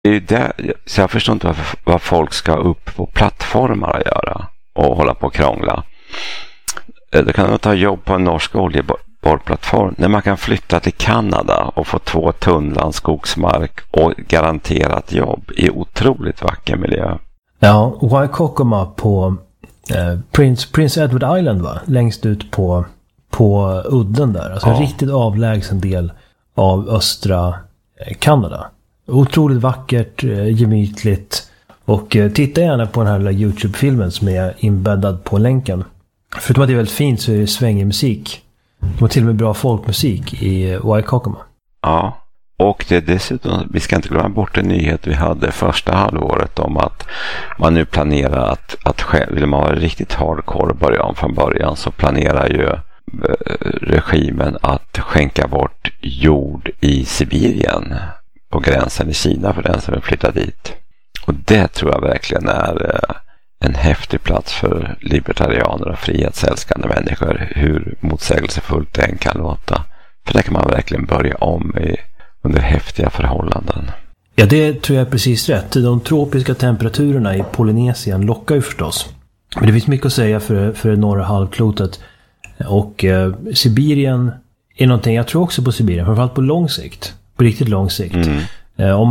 Det är ju det, så jag förstår inte vad folk ska upp på plattformar att göra och hålla på och krångla. Det kan ta jobb på en norsk oljeborrplattform när man kan flytta till Kanada och få 2 tunnland skogsmark och garanterat jobb i otroligt vacker miljö. Ja, Waikokoma på Prince Edward Island, va? Längst ut på udden där. Alltså en riktigt avlägsen del av östra Kanada. Otroligt vackert, gemytligt. Och titta gärna på den här YouTube-filmen som är inbäddad på länken. Förutom att det är väldigt fint så är det svängig musik. De har till och med bra folkmusik i Waikokoma. Ja, och det är dessutom, vi ska inte glömma bort en nyhet vi hade första halvåret om att man nu planerar att vill man vara riktigt hardcore och börja om från början, så planerar ju regimen att skänka bort jord i Sibirien på gränsen i Kina för den som vill flytta dit. Och det tror jag verkligen är en häftig plats för libertarianer och frihetsälskande människor, hur motsägelsefullt det än kan låta. För där kan man verkligen börja om under häftiga förhållanden. Ja, det tror jag är precis rätt. De tropiska temperaturerna i Polynesien lockar ju förstås. Men det finns mycket att säga för norra halvklotet. Och Sibirien är någonting, jag tror också på Sibirien, framförallt på lång sikt. På riktigt lång sikt. Om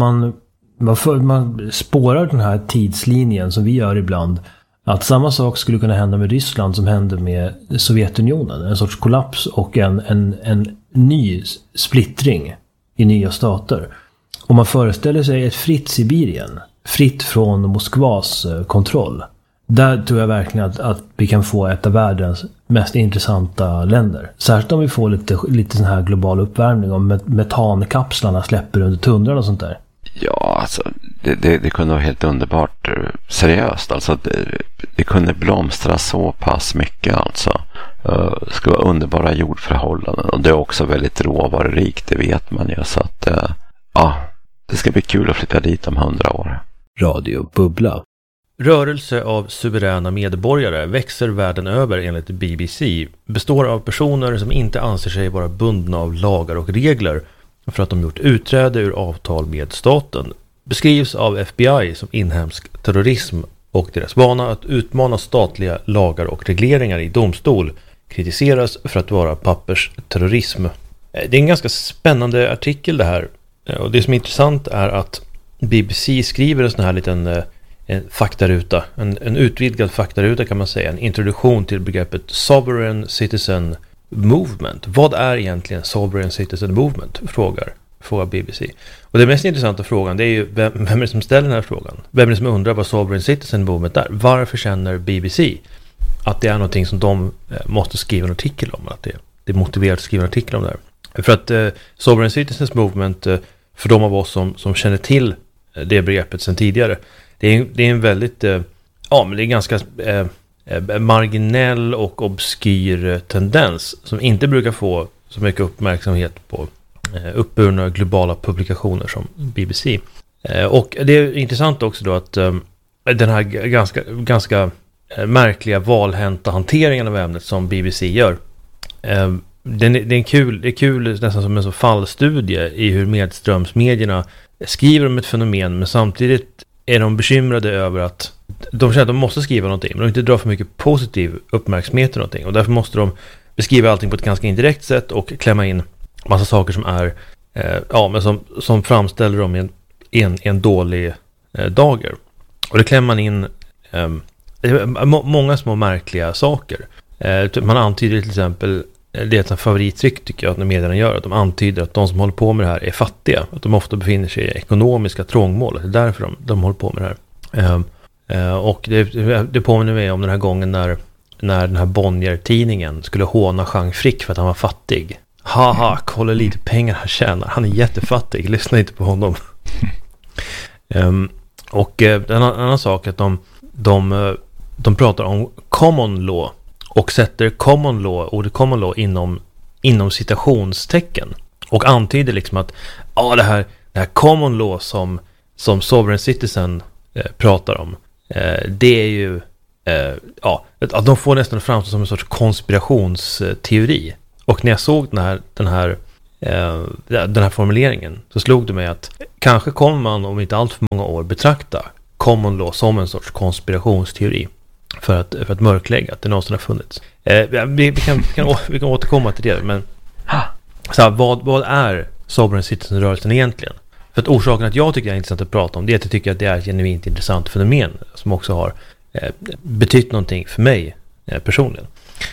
man spårar den här tidslinjen som vi gör ibland, att samma sak skulle kunna hända med Ryssland som hände med Sovjetunionen. En sorts kollaps och en ny splittring i nya stater. Om man föreställer sig ett fritt Sibirien, fritt från Moskvas kontroll, där tror jag verkligen att vi kan få ett av världens mest intressanta länder. Särskilt om vi får lite sån här global uppvärmning, om metankapslarna släpper under tundran och sånt där. Ja, alltså det kunde vara helt underbart seriöst. Alltså det kunde blomstra så pass mycket alltså. Det skulle vara underbara jordförhållanden, och det är också väldigt råvarurikt, det vet man ju. Så att det ska bli kul att flytta dit om 100 år. Radio Bubbla. Rörelse av suveräna medborgare växer världen över enligt BBC, består av personer som inte anser sig vara bundna av lagar och regler för att de gjort utträde ur avtal med staten, beskrivs av FBI som inhemsk terrorism, och deras vana att utmana statliga lagar och regleringar i domstol kritiseras för att vara pappersterrorism. Det är en ganska spännande artikel det här, och det som är intressant är att BBC skriver en sån här liten en faktaruta, en utvidgad faktaruta kan man säga, en introduktion till begreppet Sovereign Citizen Movement. Vad är egentligen Sovereign Citizen Movement? Frågar BBC. Och den mest intressanta frågan, det är ju vem är det som ställer den här frågan? Vem är det som undrar vad Sovereign Citizen Movement är? Varför känner BBC att det är någonting som de måste skriva en artikel om? Att det är motiverat att skriva en artikel om det här? För att Sovereign Citizens Movement, för de av oss som känner till det begreppet sedan tidigare, det är en väldigt, men det är ganska marginell och obskyr tendens som inte brukar få så mycket uppmärksamhet på uppburna globala publikationer som BBC. Och det är intressant också då att den här ganska märkliga valhänta hanteringen av ämnet som BBC gör, det är kul nästan som en så fallstudie i hur medströmsmedierna skriver om ett fenomen, men samtidigt är de bekymrade över att de känner att de måste skriva någonting, men de inte drar för mycket positiv uppmärksamhet till någonting, och därför måste de beskriva allting på ett ganska indirekt sätt och klämma in massa saker som är men som framställer dem i en dålig dager. Och det klämmer man in många små märkliga saker. Man antyder till exempel, det är ett favorittrick tycker jag att när medierna gör, att de antyder att de som håller på med det här är fattiga, att de ofta befinner sig i ekonomiska trångmål, det är därför de håller på med det här. Och det påminner mig om den här gången när den här Bonnier-tidningen skulle håna Jean Frick för att han var fattig. Haha, kolla lite pengar han tjänar, han är jättefattig, lyssna inte på honom. Och en annan sak är att de pratar om common law och sätter ordet common law inom citationstecken och antyder liksom att det här common law som Sovereign Citizen pratar om, det är ju att de får nästan framstå som en sorts konspirationsteori. Och när jag såg den här den här formuleringen, så slog det mig att kanske kommer man om inte allt för många år betrakta common law som en sorts konspirationsteori för att mörklägga att det någonsin har funnits. Vi kan återkomma till det, men så här, vad är Sovereign Citizen-rörelsen egentligen? För att orsaken att jag tycker det är intressant att prata om det är att jag tycker att det är ett genuint intressant fenomen som också har betytt någonting för mig personligen.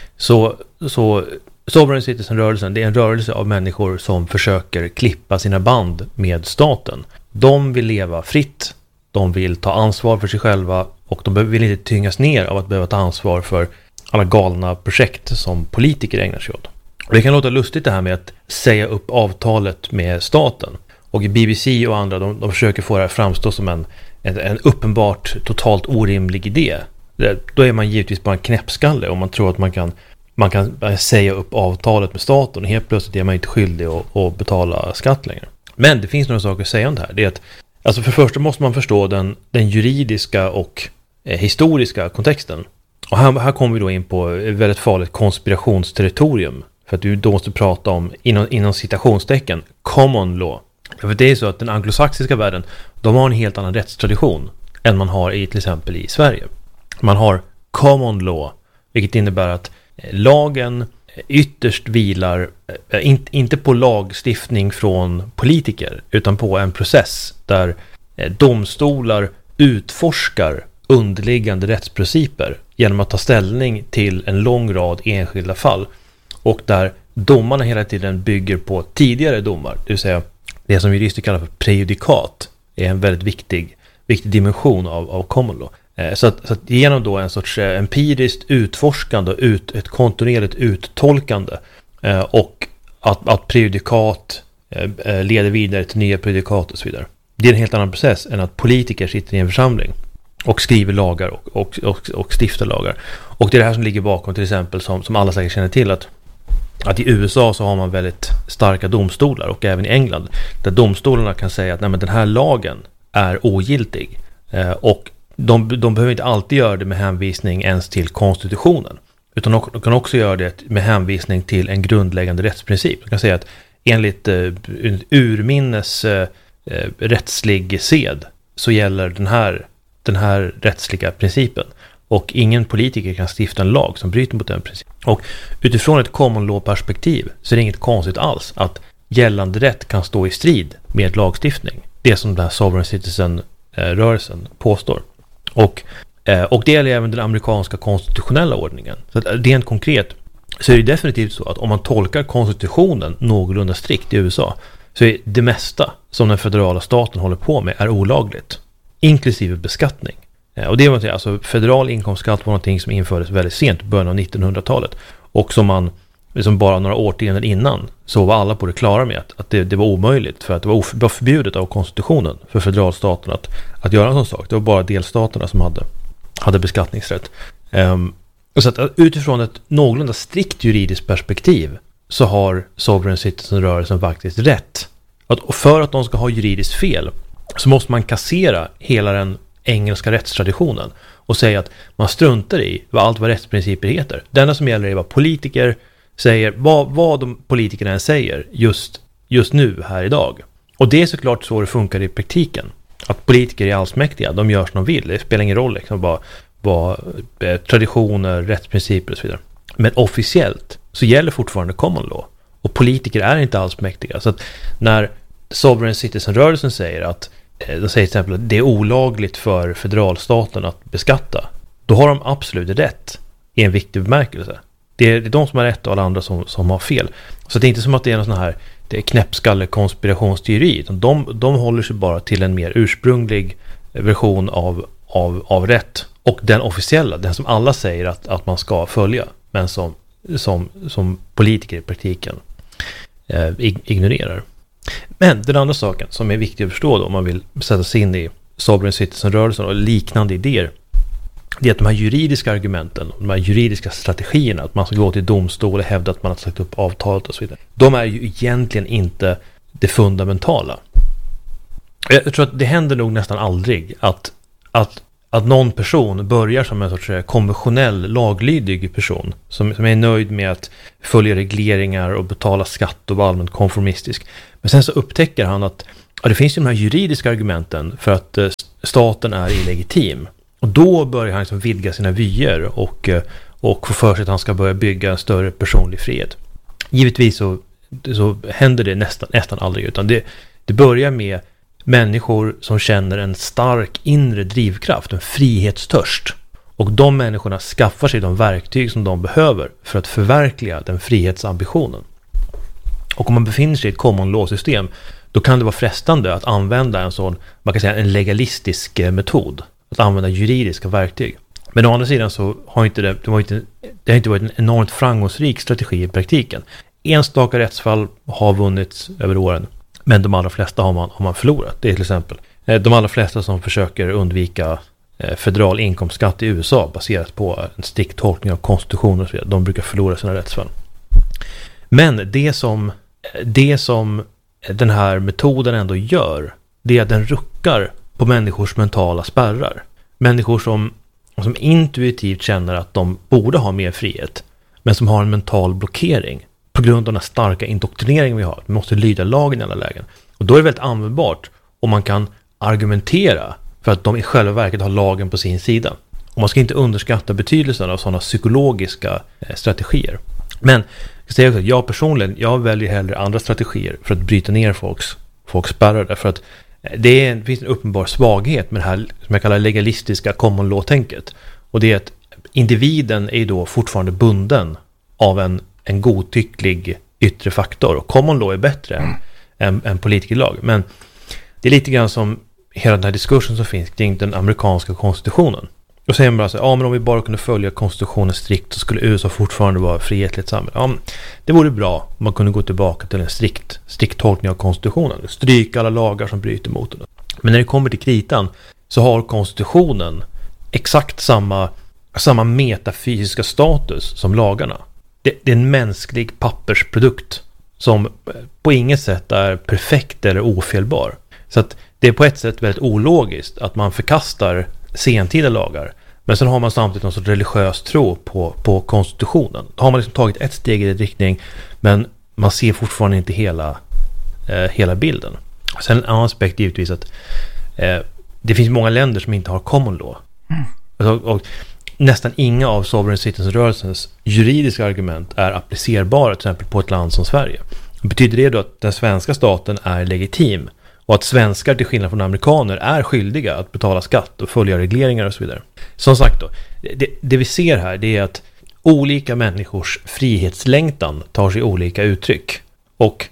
Så Sovereign Citizen-rörelsen, det är en rörelse av människor som försöker klippa sina band med staten. De vill leva fritt, de vill ta ansvar för sig själva och de vill inte tyngas ner av att behöva ta ansvar för alla galna projekt som politiker ägnar sig åt. Och det kan låta lustigt det här med att säga upp avtalet med staten. Och BBC och andra, de försöker få det här framstå som en uppenbart totalt orimlig idé. Då är man givetvis bara en knäppskalle om man tror att man kan säga upp avtalet med staten och helt plötsligt är man inte skyldig att betala skatt längre. Men det finns några saker att säga om det här. Det är att, alltså för det första måste man förstå den juridiska och historiska kontexten. Och här kommer vi då in på ett väldigt farligt konspirationsterritorium. För att du då måste prata om, inom citationstecken, common law. För det är så att den anglosaxiska världen, de har en helt annan rättstradition än man har till exempel i Sverige. Man har common law, vilket innebär att lagen ytterst vilar inte på lagstiftning från politiker utan på en process där domstolar utforskar underliggande rättsprinciper genom att ta ställning till en lång rad enskilda fall och där domarna hela tiden bygger på tidigare domar, det vill säga det som jurister kallar för prejudikat är en väldigt viktig dimension av common law. Så att genom då en sorts empiriskt utforskande och ett kontinuerligt uttolkande och att prejudikat leder vidare till nya prejudikat och så vidare. Det är en helt annan process än att politiker sitter i en församling och skriver lagar och stiftar lagar. Och det är det här som ligger bakom till exempel som alla säkert känner till att i USA så har man väldigt starka domstolar och även i England där domstolarna kan säga att nej, men den här lagen är ogiltig och de behöver inte alltid göra det med hänvisning ens till konstitutionen utan de kan också göra det med hänvisning till en grundläggande rättsprincip. De kan säga att enligt urminnes rättslig sed så gäller den här rättsliga principen och ingen politiker kan stifta en lag som bryter mot den principen. Och utifrån ett common law-perspektiv så är det inget konstigt alls att gällande rätt kan stå i strid med lagstiftning. Det som den här Sovereign Citizen-rörelsen påstår. Och det gäller även den amerikanska konstitutionella ordningen. Så att rent konkret så är det definitivt så att om man tolkar konstitutionen någorlunda strikt i USA så är det mesta som den federala staten håller på med är olagligt. Inklusive beskattning. Och det var alltså federal inkomstskatt var någonting som infördes väldigt sent i början av 1900-talet och som man liksom bara några årtionden innan så var alla på det klara med att det var omöjligt för att det var förbjudet av konstitutionen för federalstaten att göra en sån sak. Det var bara delstaterna som hade beskattningsrätt. Och så att utifrån ett någorlunda strikt juridiskt perspektiv så har Sovereign Citizen-rörelsen faktiskt rätt. Och för att de ska ha juridiskt fel så måste man kassera hela den engelska rättstraditionen och säga att man struntar i vad rättsprinciper heter. Det enda som gäller är vad politiker säger, vad de politikerna än säger just nu här idag. Och det är såklart så det funkar i praktiken. Att politiker är allsmäktiga, de gör som de vill. Det spelar ingen roll liksom, vad traditioner, rättsprinciper och så vidare. Men officiellt så gäller fortfarande common law. Och politiker är inte allsmäktiga. Så att när Sovereign Citizen-rörelsen säger att de säger till exempel att det är olagligt för federalstaten att beskatta, då har de absolut rätt i en viktig bemärkelse. Det är de som har rätt och alla andra som har fel. Så det är inte som att det är någon sån här knäppskalle konspirationsteori. De håller sig bara till en mer ursprunglig version av rätt. Och den officiella, den som alla säger att man ska följa. Men som politiker i praktiken ignorerar. Men den andra saken som är viktig att förstå då, om man vill sätta sig in i Sovereign Citizen-rörelsen och liknande idéer, det är att de här juridiska argumenten, de här juridiska strategierna, att man ska gå till domstol och hävda att man har sagt upp avtalet och så vidare, de är ju egentligen inte det fundamentala. Jag tror att det händer nog nästan aldrig att att någon person börjar som en sorts konventionell, laglydig person som är nöjd med att följa regleringar och betala skatt och vara allmänt konformistisk. Men sen så upptäcker han att det finns ju de här juridiska argumenten för att staten är illegitim. Och då börjar han liksom vidga sina vyer och få för sig att han ska börja bygga en större personlig frihet. Givetvis så händer det nästan aldrig, utan det börjar med människor som känner en stark inre drivkraft, en frihetstörst. Och de människorna skaffar sig de verktyg som de behöver för att förverkliga den frihetsambitionen. Och om man befinner sig i ett common law-system, då kan det vara frestande att använda en sån, man kan säga en legalistisk metod. Att använda juridiska verktyg. Men å andra sidan så har det har inte varit en enormt framgångsrik strategi i praktiken. Enstaka rättsfall har vunnits över åren. Men de allra flesta har man förlorat. Det är till exempel de allra flesta som försöker undvika federal inkomstskatt i USA baserat på en strikt tolkning av konstitutionen och så vidare. De brukar förlora sina rättsfall. Men det som den här metoden ändå gör, det är att den ruckar på människors mentala spärrar. Människor som intuitivt känner att de borde ha mer frihet, men som har en mental blockering på grund av den starka indoktrineringen vi har. Vi måste lyda lagen i alla lägen. Och då är det väldigt användbart om man kan argumentera för att de i själva verket har lagen på sin sida. Och man ska inte underskatta betydelsen av sådana psykologiska strategier. Men jag säger också att jag personligen, jag väljer hellre andra strategier för att bryta ner folks spärrar. Därför att det finns en uppenbar svaghet med det här som jag kallar legalistiska common law-tänket. Och det är att individen är då fortfarande bunden av en godtycklig yttre faktor. Och common law är bättre än politikerlag. Men det är lite grann som hela den här diskursen som finns kring den amerikanska konstitutionen. Då säger man bara så här, men om vi bara kunde följa konstitutionen strikt så skulle USA fortfarande vara frihetligt samhälle. Ja, det vore bra om man kunde gå tillbaka till en strikt tolkning av konstitutionen. Stryka alla lagar som bryter mot den. Men när det kommer till kritan så har konstitutionen exakt samma metafysiska status som lagarna. Det är en mänsklig pappersprodukt som på inget sätt är perfekt eller ofelbar. Så att det är på ett sätt väldigt ologiskt att man förkastar sentida lagar. Men sen har man samtidigt någon sorts religiös tro på konstitutionen. Då har man liksom tagit ett steg i den riktning, men man ser fortfarande inte hela bilden. Sen en annan aspekt givetvis att det finns många länder som inte har common law. Och nästan inga av sovereign citizens-rörelsens juridiska argument är applicerbara till exempel på ett land som Sverige. Betyder det då att den svenska staten är legitim och att svenskar till skillnad från amerikaner är skyldiga att betala skatt och följa regleringar och så vidare? Som sagt då, det vi ser här, det är att olika människors frihetslängtan tar sig olika uttryck. Och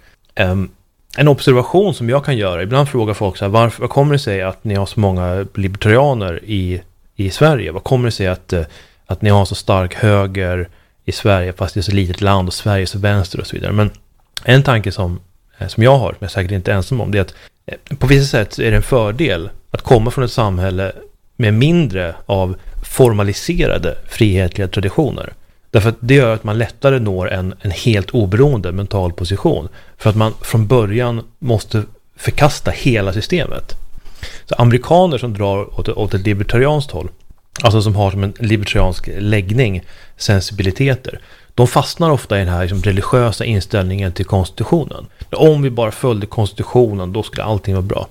en observation som jag kan göra, ibland frågar folk så här, vad kommer det sig att ni har så många libertarianer i Sverige? Vad kommer det sig att ni har så stark höger i Sverige fast det är så litet land och Sverige är så vänster och så vidare? Men en tanke som jag har, men jag är säkert inte ensam om, det är att på vissa sätt är det en fördel att komma från ett samhälle med mindre av formaliserade frihetliga traditioner. Därför att det gör att man lättare når en helt oberoende mental position. För att man från början måste förkasta hela systemet. Så amerikaner som drar åt ett libertarianskt håll, alltså som har som en libertariansk läggning, sensibiliteter, de fastnar ofta i den här liksom religiösa inställningen till konstitutionen. Om vi bara följde konstitutionen, då skulle allting vara bra.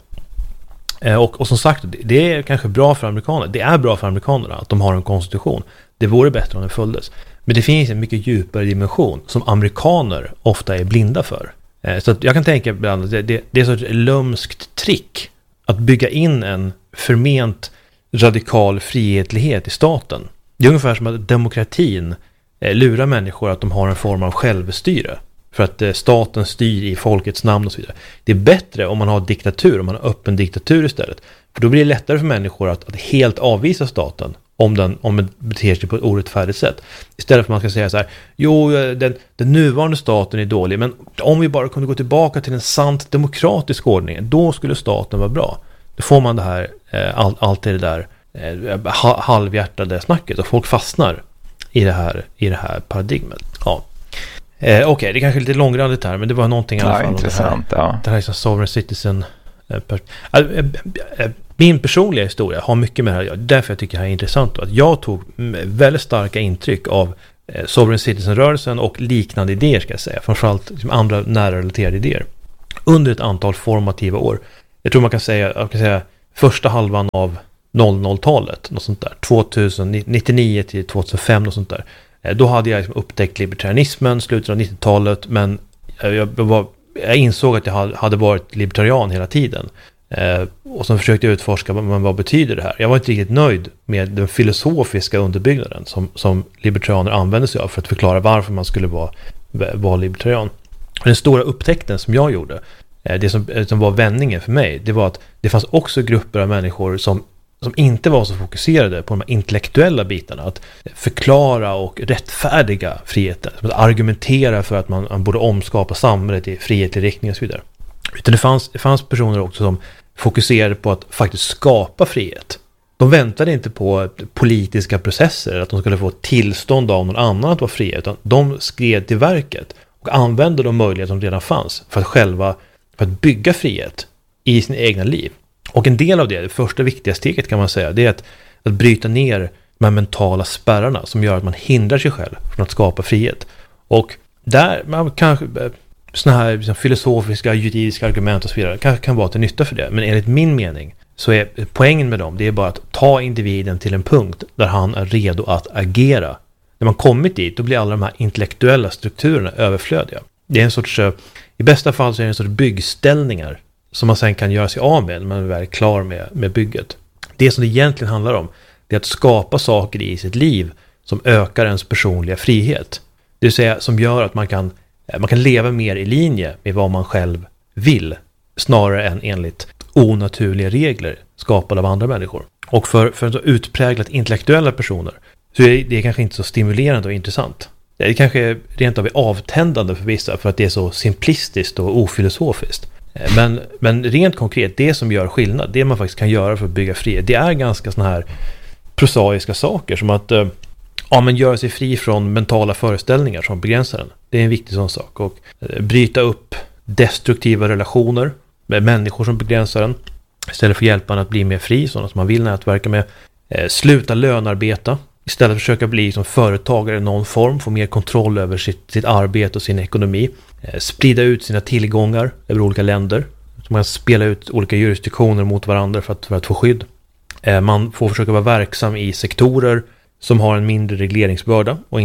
Och som sagt, det är kanske bra för amerikaner. Det är bra för amerikanerna att de har en konstitution. Det vore bättre om den följdes. Men det finns en mycket djupare dimension som amerikaner ofta är blinda för. Så att jag kan tänka ibland att det är ett sorts lömskt trick att bygga in en förment radikal frihetlighet i staten. Det är ungefär som att demokratin lurar människor att de har en form av självstyre. För att staten styr i folkets namn och så vidare. Det är bättre om man har diktatur, om man har öppen diktatur istället. För då blir det lättare för människor att helt avvisa staten om den beter sig på ett orättfärdigt sätt. Istället för att man ska säga så här, jo, den nuvarande staten är dålig, men om vi bara kunde gå tillbaka till en sant demokratisk ordning, då skulle staten vara bra. Då får man det här, allt det där halvhjärtade snacket, och folk fastnar i det här paradigmet. Ja. Okej, det är kanske lite långrandigt här, men det var någonting i alla fall. Intressant, det här är så sovereign citizen. min personliga historia har mycket med det här. Därför jag tycker det här är intressant. Att jag tog väldigt starka intryck av Sovereign Citizen-rörelsen och liknande idéer, ska jag säga. Framförallt liksom andra nära relaterade idéer. Under ett antal formativa år. Jag tror man kan säga första halvan av 00-talet, något sånt där. 2099 till 2005, något sånt där. Då hade jag liksom upptäckt libertarianismen, slutet av 90-talet, men jag insåg att jag hade varit libertarian hela tiden. Och så försökte jag utforska vad betyder det här. Jag var inte riktigt nöjd med den filosofiska underbyggnaden som libertarianer använde sig av för att förklara varför man skulle vara libertarian. Den stora upptäckten som jag gjorde, det som var vändningen för mig, det var att det fanns också grupper av människor som inte var så fokuserade på de här intellektuella bitarna, att förklara och rättfärdiga friheten, att argumentera för att man borde omskapa samhället i frihetlig riktning och så vidare. Utan det fanns personer också som fokuserade på att faktiskt skapa frihet. De väntade inte på politiska processer, att de skulle få tillstånd av någon annan att vara fria, utan de skred till verket och använde de möjligheter som redan fanns för att bygga frihet i sin egna liv. Och en del av det första viktiga steget kan man säga, det är att bryta ner de här mentala spärrarna som gör att man hindrar sig själv från att skapa frihet. Och där man kanske såna här liksom filosofiska, juridiska argument och så vidare kan vara till nytta för det. Men enligt min mening så är poängen med dem, det är bara att ta individen till en punkt där han är redo att agera. När man kommit dit, då blir alla de här intellektuella strukturerna överflödiga. Det är en sorts, i bästa fall så är det en sorts byggställningar som man sen kan göra sig av med när man är väl klar med bygget. Det som det egentligen handlar om, det är att skapa saker i sitt liv som ökar ens personliga frihet. Det vill säga som gör att man kan leva mer i linje med vad man själv vill, snarare än enligt onaturliga regler skapade av andra människor. Och för så utpräglat intellektuella personer så är det kanske inte så stimulerande och intressant. Det kanske rent av är avtändande för vissa för att det är så simplistiskt och ofilosofiskt. Men rent konkret, det som gör skillnad, det man faktiskt kan göra för att bygga frihet, det är ganska såna här prosaiska saker som att göra sig fri från mentala föreställningar som begränsar den. Det är en viktig sån sak. Och bryta upp destruktiva relationer med människor som begränsar den istället för att hjälpa den att bli mer fri, sådana som man vill nätverka med. Sluta lönarbeta. Istället försöka bli som företagare i någon form, få mer kontroll över sitt arbete och sin ekonomi. Sprida ut sina tillgångar över olika länder. Så man kan spela ut olika jurisdiktioner mot varandra för att få skydd. Man får försöka vara verksam i sektorer som har en mindre regleringsbörda och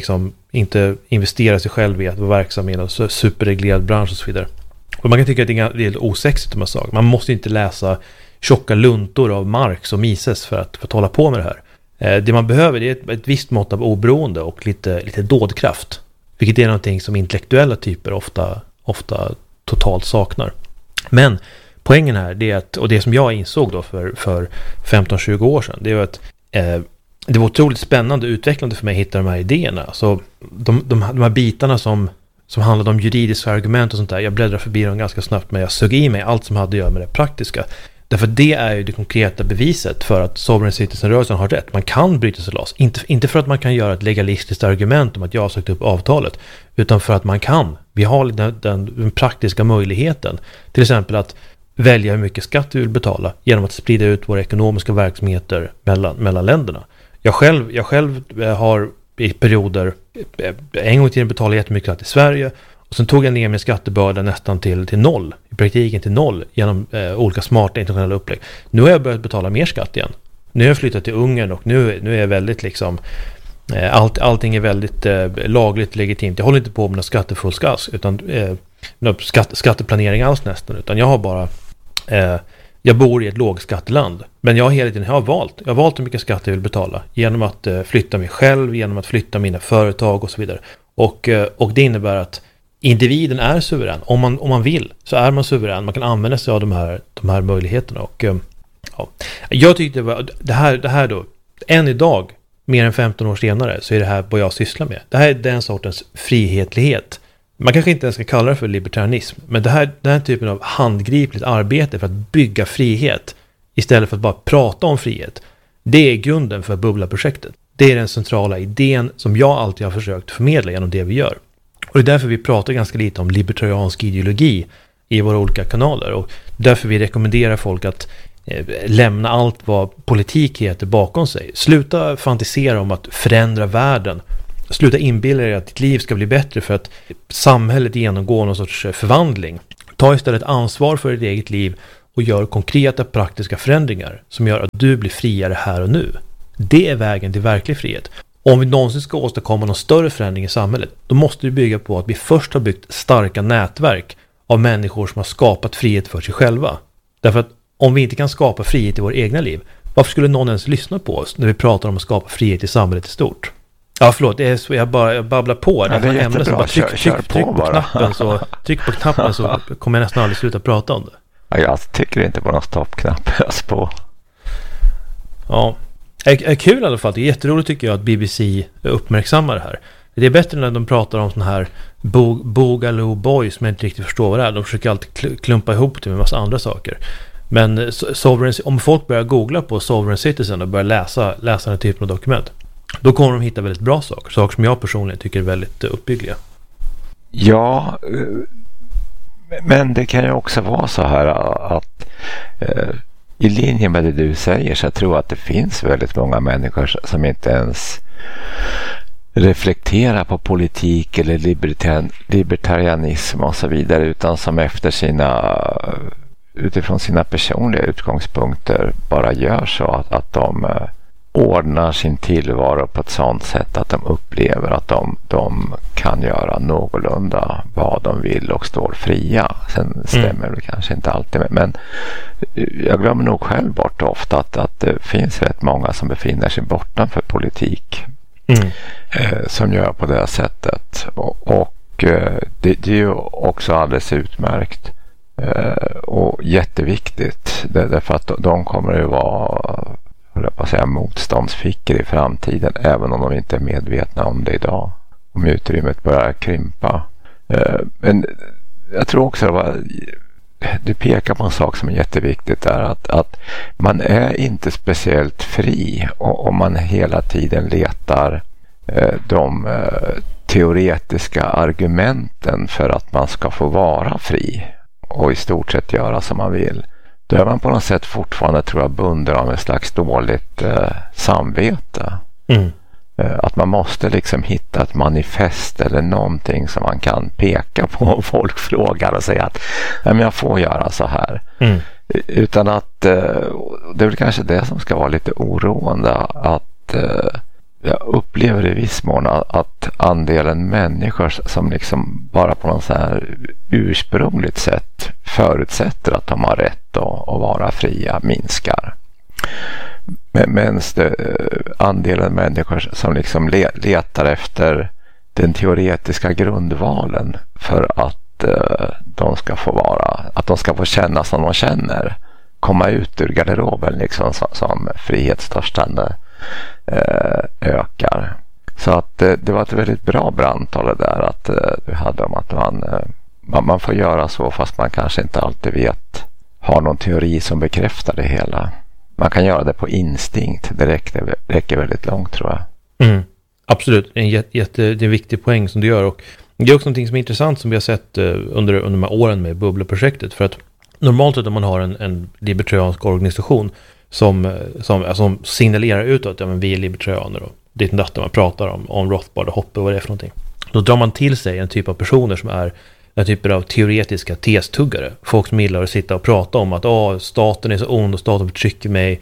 inte investera sig själv i att vara verksam i en superreglerad bransch och så vidare. Och man kan tycka att det är lite osexigt de här sakerna. Man måste inte läsa tjocka luntor av Marx och Mises för att hålla på med det här. Det man behöver är ett visst mått av oberoende och lite dådkraft. Vilket är någonting som intellektuella typer ofta totalt saknar. Men poängen här, det är att, och det som jag insåg då för 15-20 år sedan, det är att det var otroligt spännande och utvecklande för mig att hitta de här idéerna. Så de här bitarna som handlade om juridiska argument och sånt där, jag bläddrade förbi dem ganska snabbt, men jag sög i mig allt som hade att göra med det praktiska. Därför det är ju det konkreta beviset för att Sovereign Citizen-rörelsen har rätt. Man kan bryta sig loss. Inte för att man kan göra ett legalistiskt argument om att jag har sagt upp avtalet, utan för att man kan. Vi har den praktiska möjligheten. Till exempel att välja hur mycket skatt vi vill betala genom att sprida ut våra ekonomiska verksamheter mellan länderna. Jag själv har i perioder en gång i tiden betalat jättemycket skatt i Sverige. Och sen tog jag ner min skattebörda nästan till noll. I praktiken till noll genom olika smarta internationella upplägg. Nu har jag börjat betala mer skatt igen. Nu har jag flyttat till Ungern och nu är jag väldigt allting är väldigt lagligt legitimt. Jag håller inte på med något skattefusk utan skatteplanering alls nästan. Utan jag har bara jag bor i ett lågskatteland. Men jag har valt hur mycket skatt jag vill betala. Genom att flytta mig själv, genom att flytta mina företag och så vidare. Och det innebär att individen är suverän. Om man vill så är man suverän. Man kan använda sig av de här möjligheterna. Och jag tyckte det här då, än idag, mer än 15 år senare, så är det här vad jag sysslar med. Det här är den sortens frihetlighet. Man kanske inte ens ska kalla det för libertarianism, men den här typen av handgripligt arbete för att bygga frihet istället för att bara prata om frihet, det är grunden för Bubbla-projektet. Det är den centrala idén som jag alltid har försökt förmedla genom det vi gör. Och det är därför vi pratar ganska lite om libertariansk ideologi i våra olika kanaler. Och därför vi rekommenderar folk att lämna allt vad politik heter bakom sig. Sluta fantisera om att förändra världen. Sluta inbilla dig att ditt liv ska bli bättre för att samhället genomgår någon sorts förvandling. Ta istället ansvar för ditt eget liv och gör konkreta praktiska förändringar som gör att du blir friare här och nu. Det är vägen till verklig frihet. Om vi någonsin ska åstadkomma någon större förändring i samhället, då måste det bygga på att vi först har byggt starka nätverk av människor som har skapat frihet för sig själva. Därför att om vi inte kan skapa frihet i vårt egna liv, varför skulle någon ens lyssna på oss när vi pratar om att skapa frihet i samhället i stort? Ja, förlåt, det är så jag babblar på. Ja, det är jättebra. Så bara tryck på knappen så kommer jag nästan aldrig sluta prata om det. Ja, jag tycker inte på någon stoppknapp. På. Ja, är kul i alla fall. Det är jätteroligt tycker jag att BBC uppmärksammar det här. Det är bättre när de pratar om sån här Boogaloo Boys som jag inte riktigt förstår vad det är. De försöker alltid klumpa ihop det med en massa andra saker. Men om folk börjar googla på Sovereign Citizen och börjar läsa den här typen av dokument, då kommer de hitta väldigt bra saker. Saker som jag personligen tycker är väldigt uppbyggliga. Ja, men det kan ju också vara så här att i linje med det du säger så jag tror att det finns väldigt många människor som inte ens reflekterar på politik eller libertarianism och så vidare, utan som utifrån sina personliga utgångspunkter bara gör så att de ordnar sin tillvaro på ett sådant sätt att de upplever att de kan göra någorlunda vad de vill och står fria. Sen stämmer det kanske inte alltid, men jag glömmer nog själv bort ofta att det finns rätt många som befinner sig bortanför politik som gör på det sättet. Och det är ju också alldeles utmärkt och jätteviktigt därför att de kommer ju vara motståndsfickor i framtiden, även om de inte är medvetna om det idag, om utrymmet börjar krympa. Men jag tror också att du pekar på en sak som är jätteviktigt där, att man är inte speciellt fri om man hela tiden letar de teoretiska argumenten för att man ska få vara fri och i stort sett göra som man vill. Då är man på något sätt fortfarande, tror jag, bunden av ett slags dåligt samvete. Att man måste liksom hitta ett manifest eller någonting som man kan peka på om folk frågar och säga att nej, men jag får göra så här. Utan att det är väl kanske det som ska vara lite oroande, att jag upplever i viss mån att andelen människor som liksom bara på något så här ursprungligt sätt förutsätter att de har rätt att vara fria minskar. Medan andelen människor som liksom letar efter den teoretiska grundvalen för att de ska få känna som de känner, komma ut ur garderoben liksom som frihetstörstande ökar. Så att det var ett väldigt bra brandtal det där att du hade om att man får göra så fast man kanske inte alltid har någon teori som bekräftar det hela. Man kan göra det på instinkt. Det räcker väldigt långt, tror jag. Absolut, det är en viktig poäng som du gör, och det är också något som är intressant som vi har sett under de här åren med Bubbla-projektet, för att normalt om man har en libertariansk organisation som signalerar utåt att vi är libertarianer och det är inte man pratar om Rothbard och Hoppe och vad det är för någonting. Då drar man till sig en typ av personer som är den typen av teoretiska testuggare. Folk som gillar att sitta och prata om att staten är så ond och staten förtrycker mig.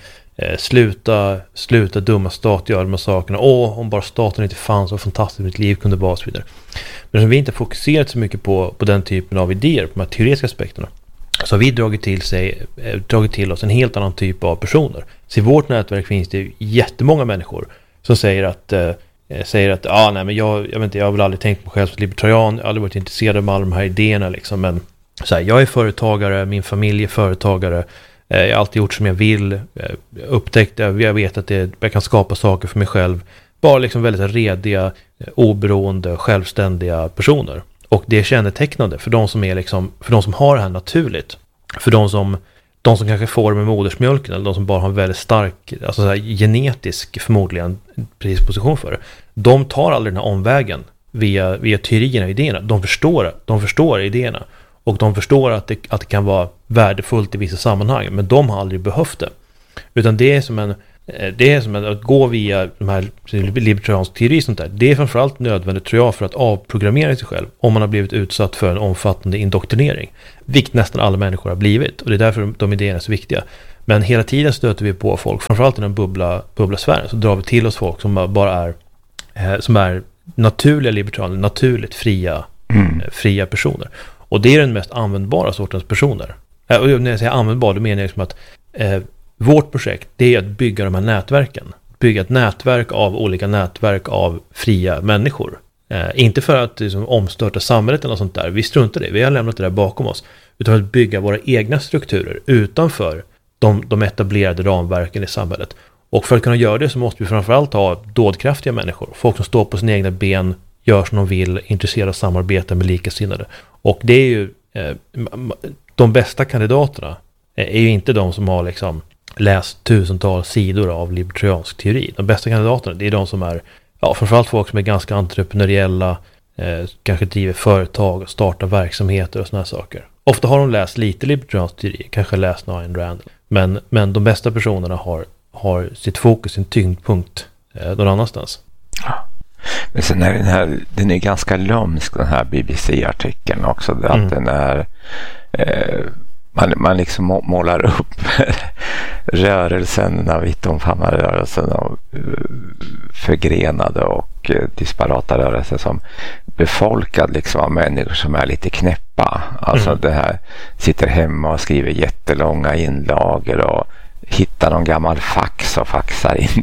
Sluta dumma stat, göra de här sakerna. Om bara staten inte fanns, så fantastiskt mitt liv kunde vara och så vidare. Men som vi inte fokuserat så mycket på den typen av idéer, på de här teoretiska aspekterna, så har vi dragit till oss en helt annan typ av personer. Så i vårt nätverk finns det jättemånga människor som säger att nej, men jag vet inte, jag har väl aldrig tänkt på mig själv som libertarian, jag har aldrig varit intresserad av alla de här idéerna liksom, men så här, jag är företagare, min familj är företagare, jag har alltid gjort som jag vill, jag vet att jag kan skapa saker för mig själv, bara liksom väldigt rediga, oberoende, självständiga personer. Och det är kännetecknande för de som är liksom, för de som har det här naturligt, för de som kanske får det med modersmjölken, eller de som bara har en väldigt stark, alltså så här, genetisk förmodligen predisposition för det. De tar aldrig den här omvägen via teorierna och idéerna. De förstår idéerna. Och de förstår att det kan vara värdefullt i vissa sammanhang, men de har aldrig behövt det. Utan det är som att gå via de här libertariansk teori och sånt där. Det är framförallt nödvändigt, tror jag, för att avprogrammera sig själv om man har blivit utsatt för en omfattande indoktrinering. Vilket nästan alla människor har blivit. Och det är därför de idéerna är så viktiga. Men hela tiden stöter vi på folk, framförallt i den bubblasfären, så drar vi till oss folk som bara är naturliga libertarianer, naturligt fria personer. Och det är den mest användbara sortens personer. Och när jag säger användbar, då menar jag liksom att vårt projekt, det är att bygga de här nätverken. Bygga ett nätverk av olika nätverk av fria människor. Inte för att liksom, omstörta samhället eller något sånt där. Vi struntar det. Vi har lämnat det där bakom oss. Utan att bygga våra egna strukturer utanför de etablerade ramverken i samhället. Och för att kunna göra det så måste vi framförallt ha dådkraftiga människor. Folk som står på sina egna ben, gör som de vill, intresserade av samarbete med likasinnade. Och det är ju de bästa kandidaterna är ju inte de som har liksom läst tusentals sidor av libertariansk teori. De bästa kandidaterna, det är de som är, framförallt folk som är ganska entreprenöriella, kanske driver företag och startar verksamheter och såna här saker. Ofta har de läst lite libertariansk teori, kanske läst Ayn Rand. Men de bästa personerna har sitt fokus, sin tyngdpunkt någon annanstans. Men sen är den är ganska lömsk, den här BBC-artikeln också. Att den är man liksom målar upp rörelsen, vittomfamnade rörelsen och förgrenade och disparata rörelser som befolkad liksom av människor som är lite knäppa. Alltså det här sitter hemma och skriver jättelånga inlagor och hittar någon gammal fax och faxar in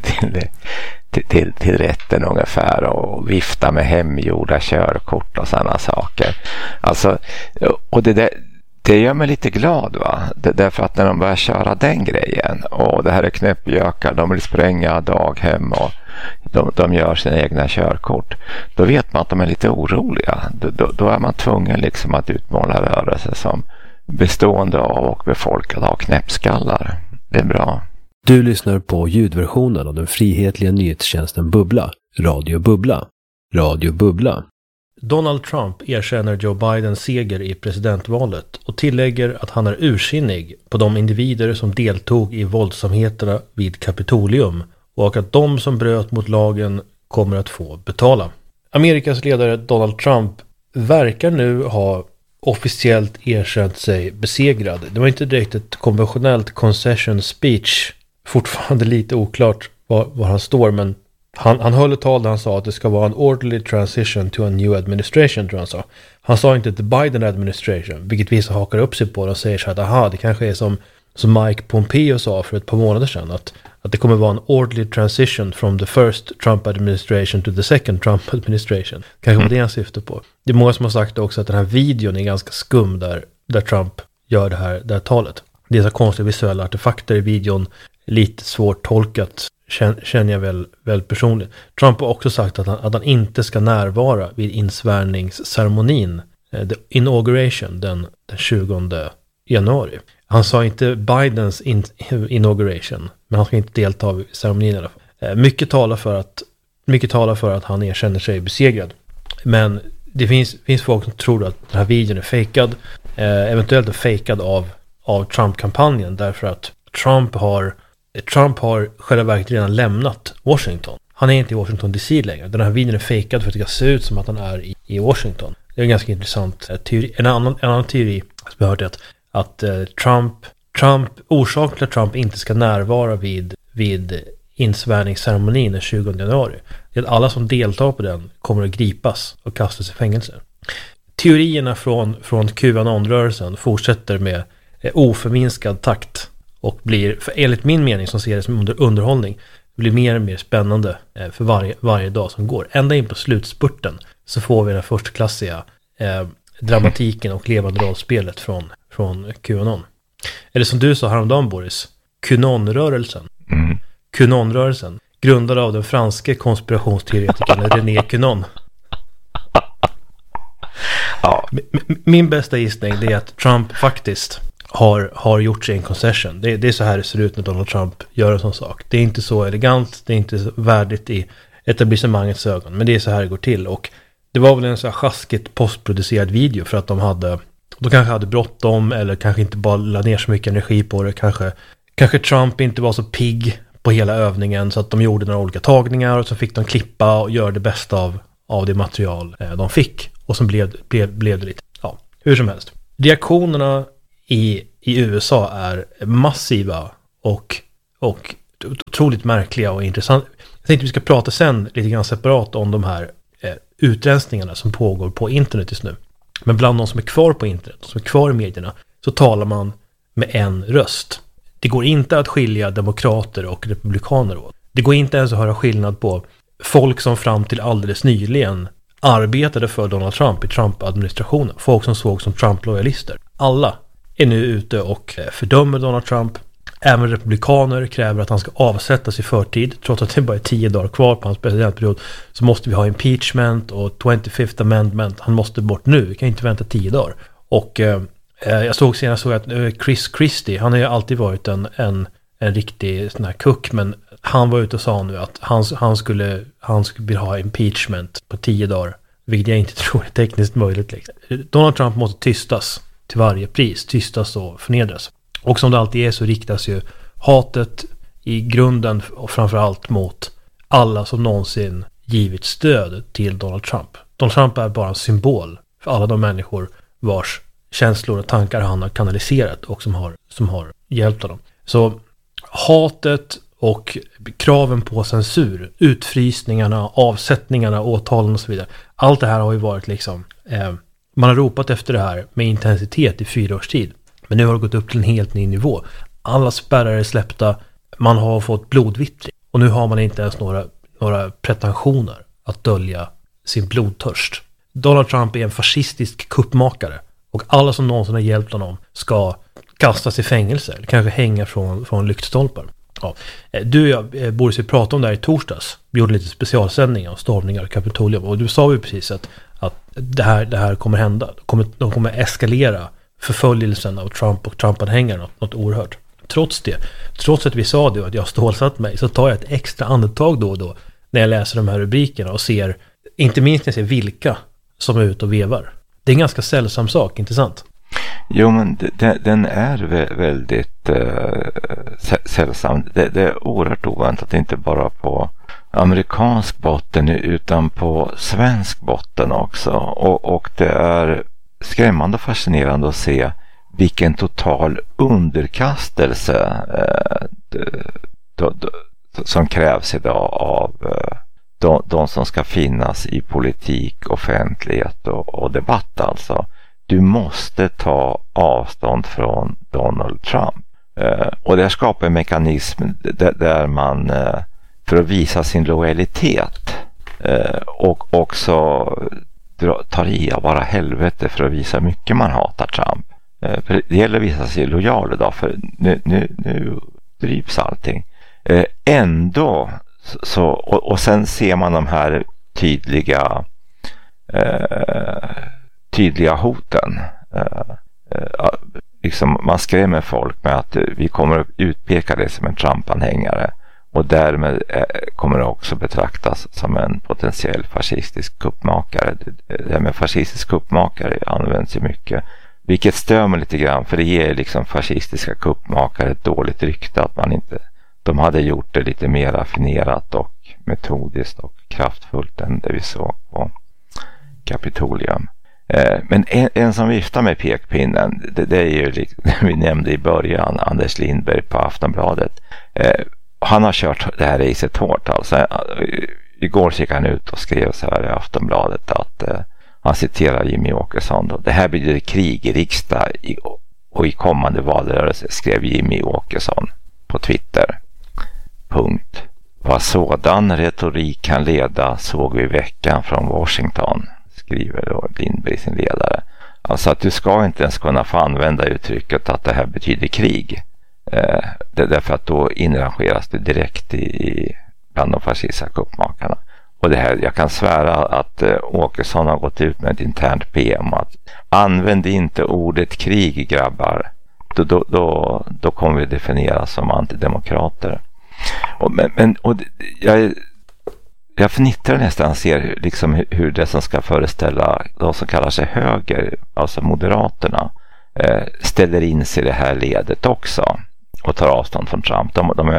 till rätten ungefär och viftar med hemgjorda körkort och sådana saker. Alltså, och det gör mig lite glad, va? Därför att när de börjar köra den grejen och det här är knäppjökar, de vill spränga daghem och de gör sina egna körkort, då vet man att de är lite oroliga. Då är man tvungen liksom att utmåla rörelser som bestående av och befolkade av knäppskallar. Det är bra. Du lyssnar på ljudversionen av den frihetliga nyhetstjänsten Bubbla, Radio Bubbla. Radio Bubbla. Donald Trump erkänner Joe Bidens seger i presidentvalet och tillägger att han är ursinnig på de individer som deltog i våldsamheterna vid Kapitolium och att de som bröt mot lagen kommer att få betala. Amerikas ledare Donald Trump verkar nu ha officiellt erkänt sig besegrad. Det var inte direkt ett konventionellt concession speech. Fortfarande lite oklart var han står, men han höll ett tal där han sa att det ska vara en orderly transition to a new administration, tror han sa. Han sa inte the Biden administration, vilket vissa hakar upp sig på och säger så här att det kanske är som Mike Pompeo sa för ett par månader sedan, att det kommer vara en orderly transition from the first Trump administration to the second Trump administration. Kanske var det han syftar på. Det är många som har sagt också att den här videon är ganska skum där Trump gör det här talet. Det är så konstiga visuella artefakter i videon, lite svårt tolkat, känner jag väl personligt. Trump har också sagt att han inte ska närvara vid insvärningsceremonin, the inauguration, den 20 januari. Han sa inte Bidens inauguration, men han ska inte delta i ceremonin i alla fall. Mycket talar för att han erkänner sig besegrad. Men det finns folk som tror att den här videon är fejkad. Eventuellt är fejkad av Trump-kampanjen, därför att Trump har själva verket redan lämnat Washington. Han är inte i Washington DC längre. Den här videon är fejkad för att det ska se ut som att han är i Washington. Det är en ganska intressant teori. En annan teori som jag hört är att orsaken till att Trump inte ska närvara vid insvärningsceremonin den 20 januari är att alla som deltar på den kommer att gripas och kastas i fängelse. Teorierna från QAnon-rörelsen fortsätter med oförminskad takt och blir, enligt min mening som ser det som underhållning, blir mer och mer spännande för varje dag som går. Ända in på slutspurten så får vi den förstklassiga dramatiken och levande rollspelet från QAnon. Eller som du sa häromdagen, Boris, QAnon-rörelsen. QAnon-rörelsen, grundad av den franske konspirationsteoretikern René Quenon. Ja. Min bästa gissning är att Trump faktiskt har gjort sig en concession. Det är så här det ser ut när Donald Trump gör en sån sak. Det är inte så elegant, det är inte så värdigt i etablissemangets ögon, men det är så här det går till. Och det var väl en så här sjaskigt postproducerad video för att De kanske hade bråttom eller kanske inte bara la ner så mycket energi på det. Kanske Trump inte var så pigg på hela övningen så att de gjorde några olika tagningar och så fick de klippa och göra det bästa av det material de fick. Och så blev det lite, ja, hur som helst. Reaktionerna i USA är massiva och otroligt märkliga och intressanta. Jag tänkte vi ska prata sen lite grann separat om de här utrensningarna som pågår på internet just nu. Men bland de som är kvar på internet, de som är kvar i medierna, så talar man med en röst. Det går inte att skilja demokrater och republikaner åt. Det går inte ens att höra skillnad på folk som fram till alldeles nyligen arbetade för Donald Trump i Trump-administrationen. Folk som såg som Trump-lojalister. Alla är nu ute och fördömer Donald Trump. Även republikaner kräver att han ska avsättas i förtid. Trots att det bara är 10 dagar kvar på hans presidentperiod så måste vi ha impeachment och 25th amendment. Han måste bort nu. Vi kan inte vänta 10 dagar. Och jag såg senast att Chris Christie, han har ju alltid varit en riktig sån här kuck, men han var ute och sa nu att han skulle ha impeachment på 10 dagar. Vilket jag inte tror är tekniskt möjligt. Liksom. Donald Trump måste tystas till varje pris. Tystas och förnedras. Och som det alltid är så riktas ju hatet i grunden och framförallt mot alla som någonsin givit stöd till Donald Trump. Donald Trump är bara en symbol för alla de människor vars känslor och tankar han har kanaliserat och som har hjälpt honom. Så hatet och kraven på censur, utfrysningarna, avsättningarna, åtalen och så vidare. Allt det här har ju varit liksom, man har ropat efter det här med intensitet i 4 års tid. Men nu har det gått upp till en helt ny nivå. Alla spärrar är släppta, man har fått blodvittring. Och nu har man inte ens några pretensioner att dölja sin blodtörst. Donald Trump är en fascistisk kuppmakare. Och alla som någonsin har hjälpt honom ska kastas i fängelse. Eller kanske hänga från lyktstolpar. Ja. Du och jag borde se prata om det här i torsdags. Vi gjorde lite specialsändningar om stormningar och Kapitolium. Och du sa ju precis att det här kommer hända. De kommer eskalera förföljelsen av Trump och Trump-anhängare något oerhört. Trots att vi sa det och att jag stålsatt mig, så tar jag ett extra andetag då och då när jag läser de här rubrikerna och ser, inte minst när jag ser vilka som är ute och vevar. Det är en ganska sällsam sak, inte sant? Jo, men den är väldigt sällsam. Det är oerhört oväntat, inte bara på amerikansk botten utan på svensk botten också. Och det är skrämmande och fascinerande att se vilken total underkastelse som krävs idag av de som ska finnas i politik, offentlighet och debatt. Alltså, du måste ta avstånd från Donald Trump. Och det skapar en mekanism där man för att visa sin lojalitet och också tar i av bara helvete för att visa hur mycket man hatar Trump. För det gäller att visa sig lojal idag, för nu drivs allting. Ändå så, och sen ser man de här tydliga hoten. Liksom man skrämmer folk med att vi kommer att utpeka det som en Trump-anhängare. Och därmed kommer det också betraktas som en potentiell fascistisk kuppmakare. Det här med fascistisk kuppmakare används ju mycket. Vilket stör mig lite grann, för det ger liksom fascistiska kuppmakare ett dåligt rykte, att de hade gjort det lite mer raffinerat och metodiskt och kraftfullt än det vi såg på Kapitolium. Men en som viftar med pekpinnen, det är ju, vi nämnde i början, Anders Lindberg på Aftonbladet. Han har kört det här racet hårt. Alltså, igår gick han ut och skrev så här i Aftonbladet att han citerar Jimmy Åkesson då: det här blir krig i riksdag och i kommande valrörelse, skrev Jimmy Åkesson på Twitter. Punkt. Vad sådan retorik kan leda såg vi i veckan från Washington, skriver då Lindberg i sin ledare. Alltså att du ska inte ens kunna få använda uttrycket att det här betyder krig. Det är därför att då inrangeras det direkt bland de fascistiska kuppmakarna. Och det här, jag kan svära att Åkesson har gått ut med ett internt PM att använd inte ordet krig, grabbar. Då kommer vi definieras som antidemokrater. jag fnittrar nästan ser liksom hur det som ska föreställa de som kallar sig höger, alltså Moderaterna, ställer in sig i det här ledet också och tar avstånd från Trump.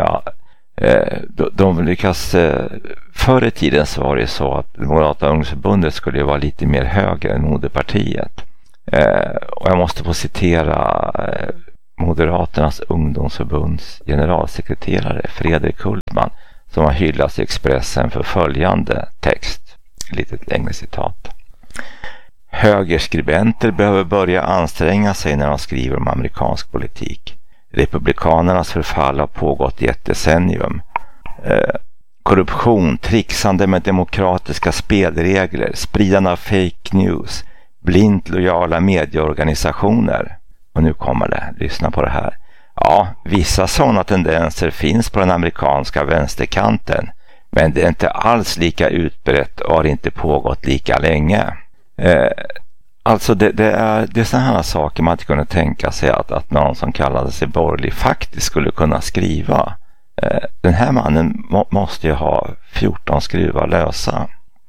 De lyckas, förr i tiden så var det så att Moderata ungdomsförbundet skulle ju vara lite mer höger än Moderpartiet. Och jag måste få citera Moderaternas ungdomsförbunds generalsekreterare Fredrik Hultman, som har hyllats i Expressen för följande text, lite längre citat. Högerskribenter behöver börja anstränga sig när de skriver om amerikansk politik. Republikanernas förfall har pågått i ett decennium. Korruption, trixande med demokratiska spelregler, spridande av fake news, blint lojala medieorganisationer. Och nu kommer det, lyssna på det här. Ja, vissa sådana tendenser finns på den amerikanska vänsterkanten, men det är inte alls lika utbrett och har inte pågått lika länge. Alltså det är sådana här saker man inte kunde tänka sig att någon som kallade sig borgerlig faktiskt skulle kunna skriva. Den här mannen måste ju ha 14 skruvar lösa.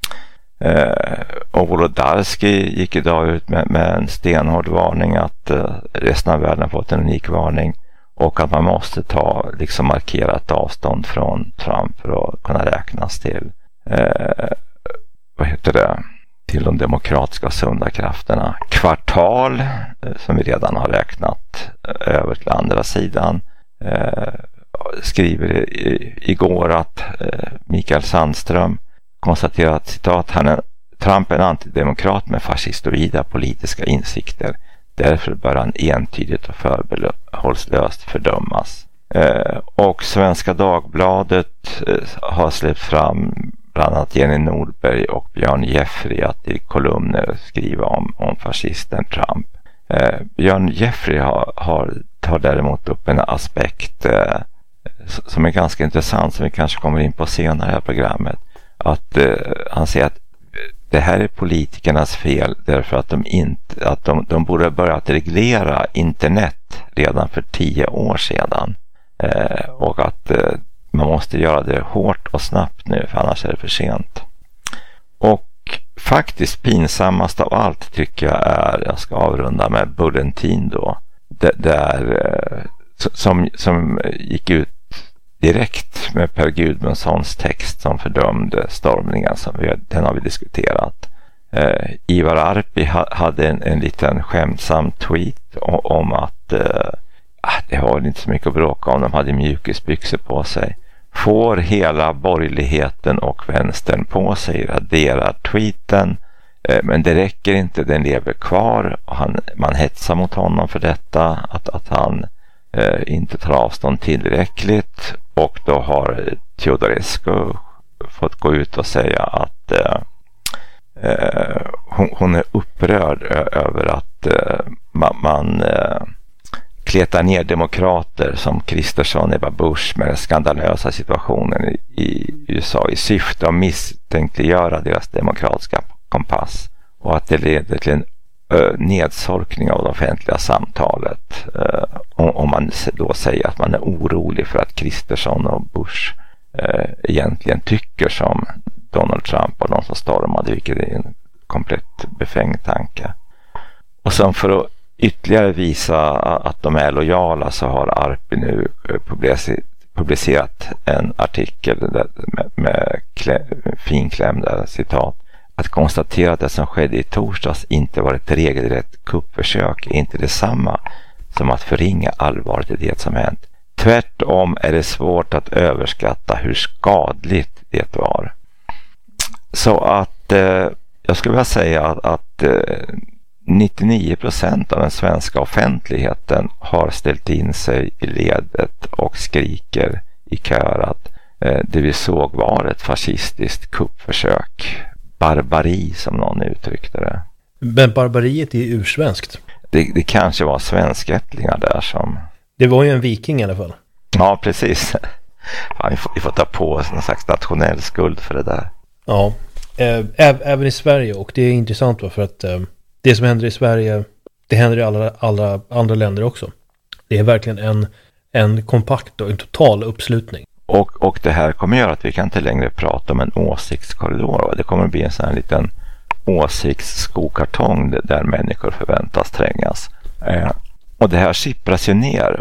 Och Wolodarski gick idag ut med en stenhård varning att resten av världen fått en unik varning och att man måste ta liksom markerat avstånd från Trump för att kunna räknas till till de demokratiska sunda krafterna. Kvartal, som vi redan har räknat över till andra sidan, skriver igår att Mikael Sandström konstaterar att citat, Trump är en antidemokrat med fascistoida politiska insikter. Därför bör han entydigt och förbehållslöst fördömas. Och Svenska Dagbladet har släppt fram bland annat Jenny Nordberg och Björn Jeffrey att i kolumner skriva om fascisten Trump. Björn Jeffrey tar däremot upp en aspekt som är ganska intressant, som vi kanske kommer in på senare i programmet. Att han säger att det här är politikernas fel därför att de borde börja att reglera internet redan för 10 år sedan. Och att man måste göra det hårt och snabbt nu, för annars är det för sent. Och faktiskt pinsammast av allt tycker jag är, jag ska avrunda med Bulletin då, som gick ut direkt med Per Gudmundssons text som fördömde stormningen, den har vi diskuterat. Ivar Arpi hade en liten skämtsam tweet om att det var inte så mycket att bråka om, de hade mjukisbyxor på sig. Får hela borgerligheten och vänstern på sig, raderar tweeten, men det räcker inte, den lever kvar och man hetsar mot honom för detta, att han inte tar avstånd tillräckligt, och då har Teodorescu fått gå ut och säga att hon är upprörd över att man kletar ner demokrater som Kristersson, Ebba Busch med den skandalösa situationen i USA i syfte att misstänkliggöra deras demokratiska kompass, och att det leder till en nedsorkning av det offentliga samtalet, om man då säger att man är orolig för att Kristersson och Bush egentligen tycker som Donald Trump och de som stormade, vilket är en komplett befängd tanke. Och sen för att ytterligare visa att de är lojala så har Arpi nu publicerat en artikel med finklämda citat. Att konstatera att det som skedde i torsdags inte var ett regelrätt kuppförsök är inte detsamma som att förringa allvaret i det som hänt. Tvärtom är det svårt att överskatta hur skadligt det var. Så att jag skulle vilja säga att 99% av den svenska offentligheten har ställt in sig i ledet och skriker i kör att det vi såg var ett fascistiskt kuppförsök. Barbari, som någon uttryckte det. Men barbariet är ursvenskt. Det kanske var svenskättlingar där som... Det var ju en viking i alla fall. Ja, precis. Ja, vi får ta på oss någon slags nationell skuld för det där. Ja, även i Sverige, och det är intressant för att det som händer i Sverige, det händer i alla andra länder också. Det är verkligen en kompakt och en total uppslutning. Och det här kommer göra att vi kan inte längre prata om en åsiktskorridor. Det kommer att bli en sån här liten åsiktsskokartong där människor förväntas trängas. Och det här sippras ju ner.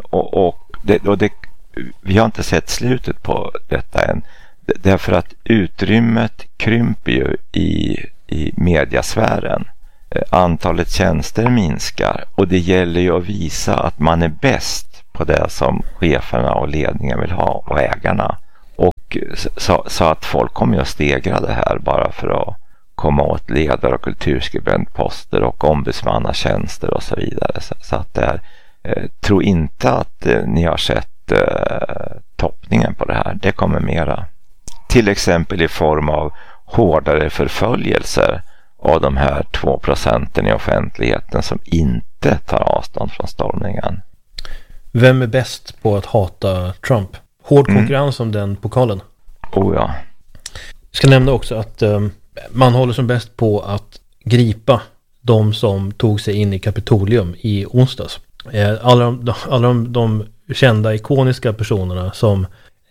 Vi har inte sett slutet på detta än. Därför att utrymmet krymper ju i mediasfären. Antalet tjänster minskar. Och det gäller ju att visa att man är bäst på det som cheferna och ledningen vill ha och ägarna. Och så att folk kommer att stegra det här bara för att komma åt ledare och kulturskribentposter och ombudsmannatjänster och så vidare. Så att det är, tro inte att ni har sett toppningen på det här. Det kommer mera. Till exempel i form av hårdare förföljelser av de här 2% i offentligheten som inte tar avstånd från stormningen. Vem är bäst på att hata Trump? Hård konkurrens om den pokalen. Oh ja. Jag ska nämna också att man håller som bäst på att gripa de som tog sig in i Kapitolium i onsdags. Alla de kända ikoniska personerna som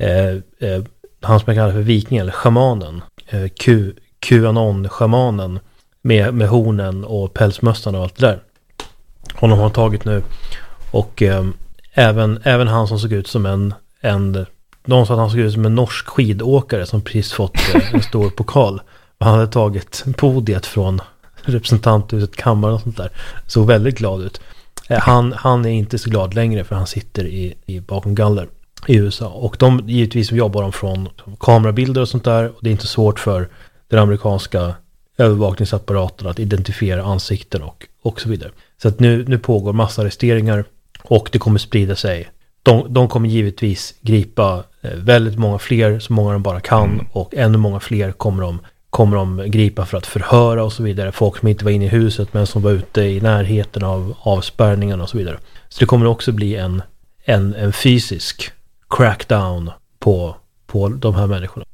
han som jag kallar för vikingen eller schamanen, QAnon-schamanen med hornen och pälsmössan och allt det där. Honom har tagit nu och även han som såg ut som någon sa att han såg ut som en norsk skidåkare som precis fått en stor pokal. Han hade tagit podiet från representanthuset, kammaren och sånt där. Såg väldigt glad ut. Han är inte så glad längre för han sitter i bakom galler i USA. Och givetvis jobbar de från kamerabilder och sånt där. Och det är inte svårt för den amerikanska övervakningsapparaten att identifiera ansikten och så vidare. Så att nu pågår massarresteringar och det kommer sprida sig. De kommer givetvis gripa väldigt många fler, så många de bara kan, och ännu många fler kommer de gripa för att förhöra och så vidare. Folk som inte var inne i huset men som var ute i närheten av avspärrningarna och så vidare. Så det kommer också bli en fysisk crackdown på de här människorna.